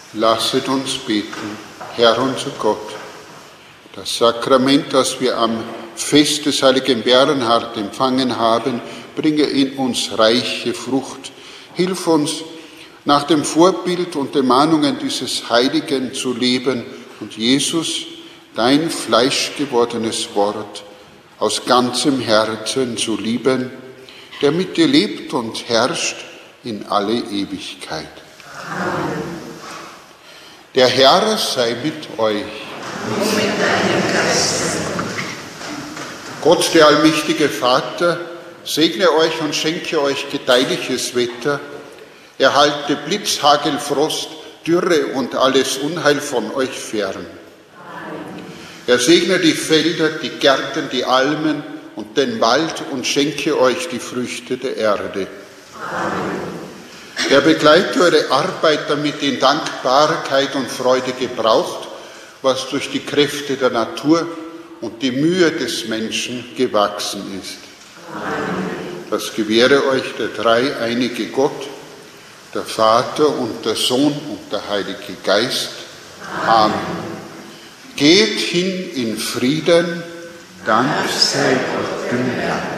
Lasset uns beten. Herr unser Gott, das Sakrament, das wir am Fest des heiligen Bernhard empfangen haben, bringe in uns reiche Frucht. Hilf uns, nach dem Vorbild und den Mahnungen dieses Heiligen zu leben und Jesus, dein fleischgewordenes Wort, aus ganzem Herzen zu lieben, der mit dir lebt und herrscht in alle Ewigkeit. Amen. Der Herr sei mit euch. Und mit deinem Geist. Gott, der allmächtige Vater, segne euch und schenke euch gedeihliches Wetter, erhalte Blitz, Hagel, Frost, Dürre und alles Unheil von euch fern. Er segne die Felder, die Gärten, die Almen und den Wald und schenke euch die Früchte der Erde. Er begleite eure Arbeit, damit in Dankbarkeit und Freude gebraucht, was durch die Kräfte der Natur und die Mühe des Menschen gewachsen ist. Das gewähre euch der dreieinige Gott, der Vater und der Sohn und der Heilige Geist. Amen. Geht hin in Frieden. Dank sei Gott dem Herrn.